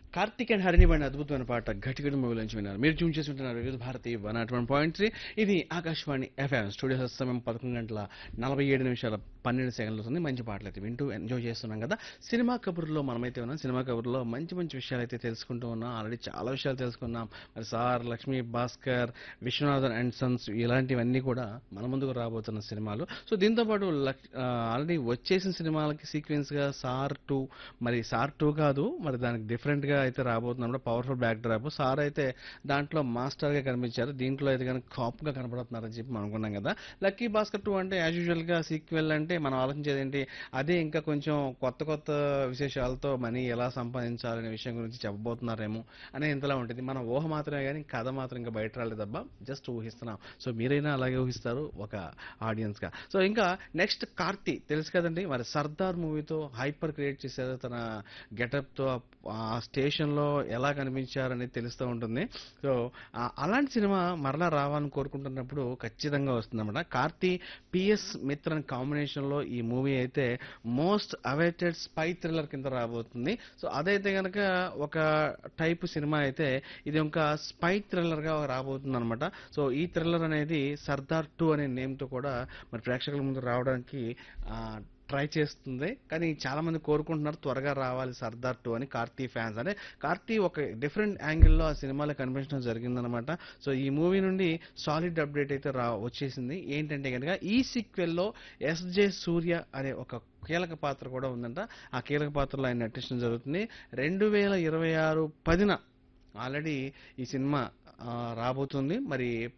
Karthik and Harini పైన అద్భుతమైన పాట ఘటిగడి మూవీ నుంచి విన్నారు. మీరు ట్యూన్ చేసి ఉంటున్నారు వివిధ భారతి 101.3. ఇది ఆకాశవాణి ఎఫ్ఎం. స్టూడియో సమయం 11 గంటల 47 నిమిషాల 12 సెకండ్లు ఉంది. మంచి పాటలు అయితే వింటూ ఎంజాయ్ చేస్తున్నాం కదా. సినిమా కబుర్లో మనమైతే ఉన్నాం. సినిమా కబుర్లో మంచి మంచి విషయాలు అయితే తెలుసుకుంటూ ఉన్నాం. ఆల్రెడీ చాలా విషయాలు తెలుసుకున్నాం. మరి sir, Lakshmi Bhaskar, Viswanathan and Sons ఇలాంటివన్నీ కూడా మన ముందుకు రాబోతున్న సినిమాలు. సో దీంతో పాటు ఆల్రెడీ వచ్చేసిన సినిమాలకి సీక్వెన్స్ గా సార్ 2, మరి సార్ 2 కాదు, మరి దానికి డిఫరెంట్ గా అయితే రాబోతున్నాడు. Powerful back drop. సార్ అయితే దాంట్లో మాస్టర్ గా కనిపించారు, దీంట్లో అయితే కనుక కాప్ గా కనబడుతున్నారని చెప్పి మనం అనుకున్నాం కదా. లక్కీ భాస్కర్ 2 అంటే యాజ్ యూజువల్ గా సీక్వెల్ అంటే మనం ఆలోచించేది ఏంటి, అదే ఇంకా కొంచెం కొత్త కొత్త విశేషాలతో మనీ ఎలా సంపాదించాలనే విషయం గురించి చెప్పబోతున్నారేమో అనే ఇంతలా ఉంటుంది. మన ఊహ మాత్రమే కానీ కథ మాత్రం ఇంకా బయట రాలేదబ్బా, జస్ట్ ఊహిస్తున్నాం. సో మీరైనా అలాగే ఊహిస్తారు ఒక ఆడియన్స్ గా. సో ఇంకా నెక్స్ట్ కార్తీ తెలుసు కదండి, మరి సర్దార్ మూవీతో హైపర్ క్రియేట్ చేశారు. తన గెటప్ తో ఆ స్టేషన్ లో ఎలా కనిపించారనేది తెలుస్తూ ఉంటుంది. సో అలాంటి సినిమా మరలా రావాలని కోరుకుంటున్నప్పుడు ఖచ్చితంగా వస్తుందన్నమాట. కార్తీ పిఎస్ మిత్రన్ కాంబినేషన్ లో ఈ మూవీ అయితే మోస్ట్ అవైటెడ్ స్పై థ్రిల్లర్ కింద రాబోతుంది. సో అదైతే గనక ఒక టైప్ సినిమా అయితే ఇది ఇంకా స్పై థ్రిల్లర్ గా రాబోతుంది అనమాట. సో ఈ థ్రిల్లర్ అనేది సర్దార్ 2 అనే నేమ్ తో కూడా మరి ప్రేక్షకుల ముందు రావడానికి ట్రై చేస్తుంది. కానీ చాలా మంది కోరుకుంటున్నారు త్వరగా రావాలి సర్దార్ 2 అని, కార్తీ ఫ్యాన్స్. అంటే కార్తీ ఒక డిఫరెంట్ యాంగిల్లో ఆ సినిమాలో కనిపించడం జరిగిందనమాట. సో ఈ మూవీ నుండి సాలిడ్ అప్డేట్ అయితే వచ్చేసింది. ఏంటంటే కనుక ఈ సీక్వెల్ లో ఎస్జే సూర్య అనే ఒక కీలక పాత్ర కూడా ఉందంట. ఆ కీలక పాత్రలో ఆయన నటించడం జరుగుతుంది. 2026 10న ఆల్రెడీ ఈ సినిమా రాబోతుంది. మరి